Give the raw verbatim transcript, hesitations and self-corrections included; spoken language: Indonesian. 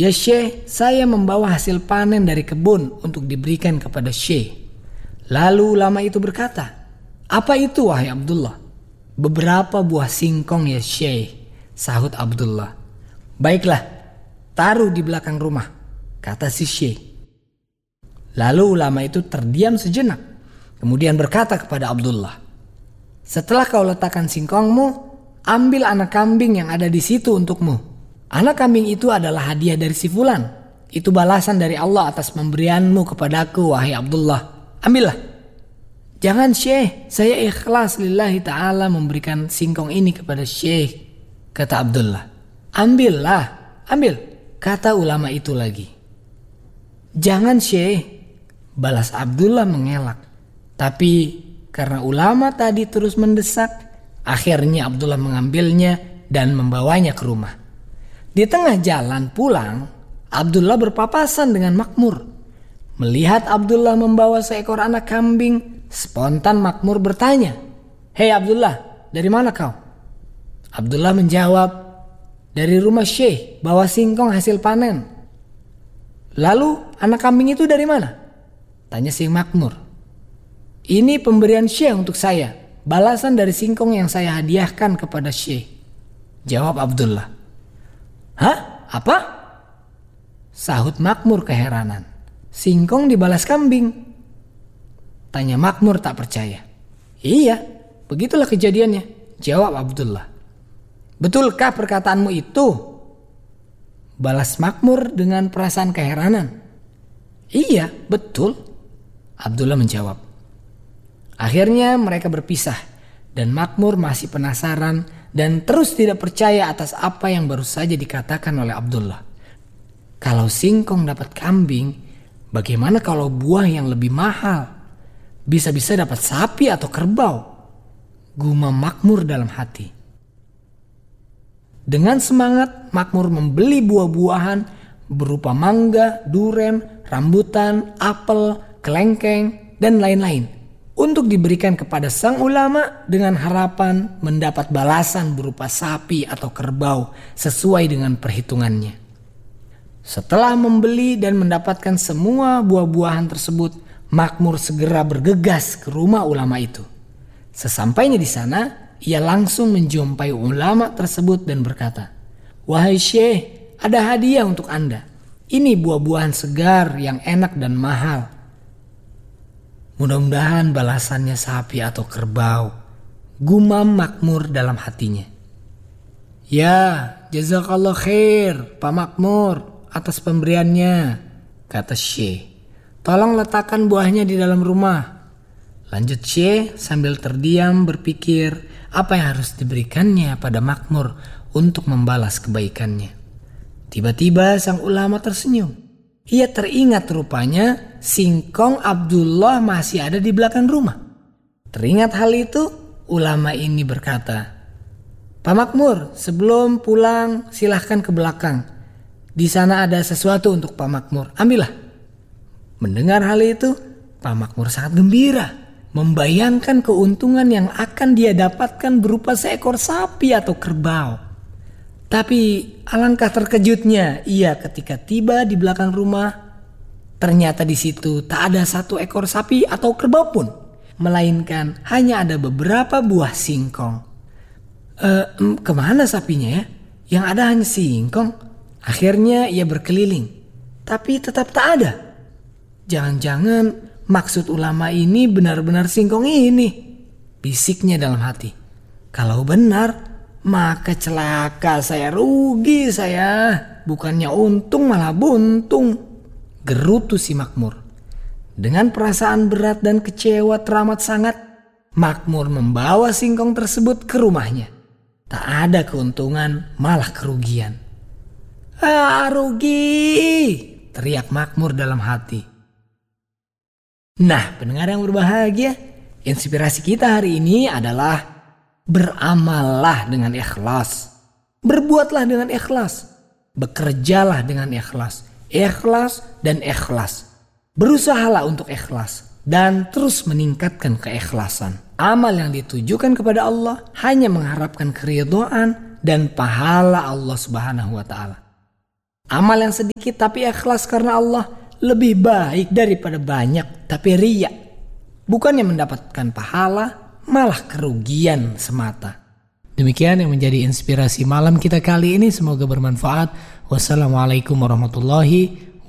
"Ya Syekh, saya membawa hasil panen dari kebun untuk diberikan kepada Syekh." Lalu ulama itu berkata, "Apa itu wahai Abdullah?" "Beberapa buah singkong ya Syekh," sahut Abdullah. "Baiklah, taruh di belakang rumah," kata si Syekh. Lalu ulama itu terdiam sejenak, kemudian berkata kepada Abdullah, "Setelah kau letakkan singkongmu, ambil anak kambing yang ada di situ untukmu. Anak kambing itu adalah hadiah dari si fulan. Itu balasan dari Allah atas pemberianmu kepadaku, wahai Abdullah. Ambillah." "Jangan Syekh, saya ikhlas lillahi ta'ala memberikan singkong ini kepada Syekh," kata Abdullah. "Ambillah, ambil," kata ulama itu lagi. "Jangan Syekh," balas Abdullah mengelak. Tapi karena ulama tadi terus mendesak, akhirnya Abdullah mengambilnya dan membawanya ke rumah. Di tengah jalan pulang, Abdullah berpapasan dengan Makmur. Melihat Abdullah membawa seekor anak kambing, spontan Makmur bertanya, "Hei Abdullah, dari mana kau?" Abdullah menjawab, "Dari rumah Syekh, bawa singkong hasil panen." "Lalu anak kambing itu dari mana?" tanya si Makmur. "Ini pemberian Syekh untuk saya, balasan dari singkong yang saya hadiahkan kepada Syekh," jawab Abdullah. "Hah? Apa?" sahut Makmur keheranan. "Singkong dibalas kambing?" tanya Makmur tak percaya. "Iya, begitulah kejadiannya," jawab Abdullah. "Betulkah perkataanmu itu?" balas Makmur dengan perasaan keheranan. "Iya, betul," Abdullah menjawab. Akhirnya mereka berpisah dan Makmur masih penasaran dan terus tidak percaya atas apa yang baru saja dikatakan oleh Abdullah. Kalau singkong dapat kambing, bagaimana kalau buah yang lebih mahal? Bisa-bisa dapat sapi atau kerbau, gumam Makmur dalam hati. Dengan semangat, Makmur membeli buah-buahan berupa mangga, duren, rambutan, apel, kelengkeng, dan lain-lain untuk diberikan kepada sang ulama dengan harapan mendapat balasan berupa sapi atau kerbau sesuai dengan perhitungannya. Setelah membeli dan mendapatkan semua buah-buahan tersebut, Makmur segera bergegas ke rumah ulama itu. Sesampainya di sana, ia langsung menjumpai ulama tersebut dan berkata, "Wahai Syekh, ada hadiah untuk Anda. Ini buah-buahan segar yang enak dan mahal. Mudah-mudahan balasannya sapi atau kerbau," gumam Makmur dalam hatinya. "Ya, jazakallah khair Pak Makmur atas pemberiannya," kata Syekh. "Tolong letakkan buahnya di dalam rumah." Lanjut Syekh sambil terdiam berpikir apa yang harus diberikannya pada Makmur untuk membalas kebaikannya. Tiba-tiba sang ulama tersenyum. Ia teringat rupanya singkong Abdullah masih ada di belakang rumah. Teringat hal itu, ulama ini berkata, "Pak Makmur, sebelum pulang silahkan ke belakang. Di sana ada sesuatu untuk Pak Makmur, ambillah." Mendengar hal itu, Pak Makmur sangat gembira, membayangkan keuntungan yang akan dia dapatkan berupa seekor sapi atau kerbau. Tapi alangkah terkejutnya ia ketika tiba di belakang rumah. Ternyata di situ tak ada satu ekor sapi atau kerbau pun, melainkan hanya ada beberapa buah singkong. E, kemana sapinya ya? Yang ada hanya singkong. Akhirnya ia berkeliling, tapi tetap tak ada. Jangan-jangan maksud ulama ini benar-benar singkong ini, bisiknya dalam hati. Kalau benar, maka celaka saya, rugi saya. Bukannya untung malah buntung, gerutu si Makmur. Dengan perasaan berat dan kecewa teramat sangat, Makmur membawa singkong tersebut ke rumahnya. Tak ada keuntungan, malah kerugian. "Ah, rugi!" teriak Makmur dalam hati. Nah, pendengar yang berbahagia, inspirasi kita hari ini adalah beramallah dengan ikhlas. Berbuatlah dengan ikhlas. Bekerjalah dengan ikhlas. Ikhlas dan ikhlas. Berusahalah untuk ikhlas dan terus meningkatkan keikhlasan. Amal yang ditujukan kepada Allah hanya mengharapkan keridhaan dan pahala Allah Subhanahu wa taala. Amal yang sedikit tapi ikhlas karena Allah lebih baik daripada banyak tapi riya. Bukannya mendapatkan pahala, malah kerugian semata. Demikian yang menjadi inspirasi malam kita kali ini. Semoga bermanfaat. Wassalamualaikum warahmatullahi